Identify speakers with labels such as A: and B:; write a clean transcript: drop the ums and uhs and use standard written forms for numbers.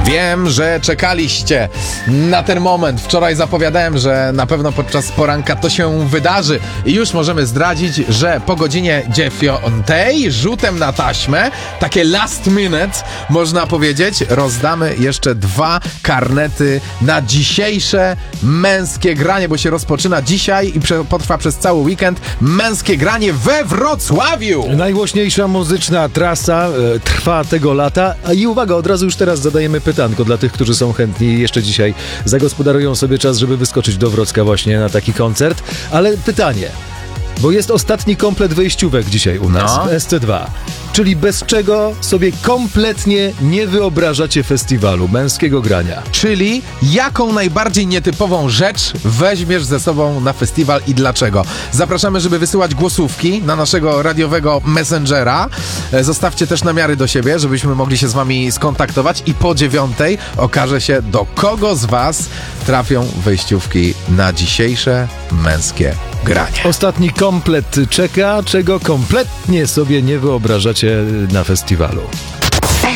A: Wiem, że czekaliście na ten moment. Wczoraj zapowiadałem, że na pewno podczas poranka to się wydarzy i już możemy zdradzić, że po godzinie 9 rzutem na taśmę, takie last minute można powiedzieć, rozdamy jeszcze 2 karnety na dzisiejsze męskie granie, bo się rozpoczyna dzisiaj i potrwa przez cały weekend męskie granie we Wrocławiu.
B: Najgłośniejsza muzyczna trasa trwa tego lata. I uwaga, od razu już teraz zadajemy pytanko dla tych, którzy są chętni i jeszcze dzisiaj zagospodarują sobie czas, żeby wyskoczyć do Wrocka właśnie na taki koncert. Ale pytanie, bo jest ostatni komplet wejściówek dzisiaj u nas w SC2. Czyli bez czego sobie kompletnie nie wyobrażacie festiwalu męskiego grania.
A: Czyli jaką najbardziej nietypową rzecz weźmiesz ze sobą na festiwal i dlaczego? Zapraszamy, żeby wysyłać głosówki na naszego radiowego Messengera. Zostawcie też namiary do siebie, żebyśmy mogli się z wami skontaktować i po 9 okaże się, do kogo z was trafią wejściówki na dzisiejsze męskie granie.
B: Ostatni komplet czeka, czego kompletnie sobie nie wyobrażacie na festiwalu.